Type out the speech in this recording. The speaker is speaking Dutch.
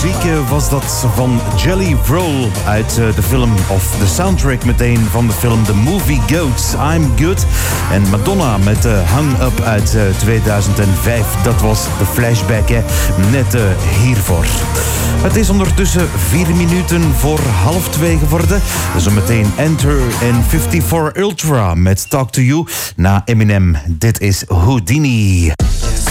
muziek was dat van Jelly Roll uit de film, of de soundtrack meteen van de film The Movie Goats, I'm Good. En Madonna met Hung Up uit 2005. Dat was de flashback, hè? Net hiervoor. Het is ondertussen 4 minuten voor 1:30 geworden. Zometeen Enter en 54 Ultra met Talk to You na Eminem. Dit is Houdini.